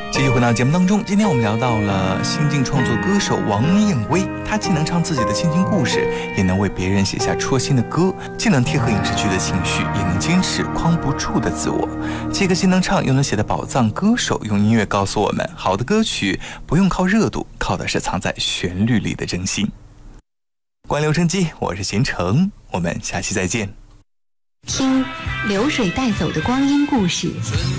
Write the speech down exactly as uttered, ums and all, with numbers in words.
继续回到节目当中，今天我们聊到了新晋创作歌手王燕威，他既能唱自己的亲情故事，也能为别人写下戳心的歌，既能贴合影视剧的情绪，也能坚持框不住的自我。这个既能唱又能写的宝藏歌手，用音乐告诉我们，好的歌曲不用靠热度，靠的是藏在旋律里的真心。观留声机，我是贤成，我们下期再见。 听流水带走的光阴故事。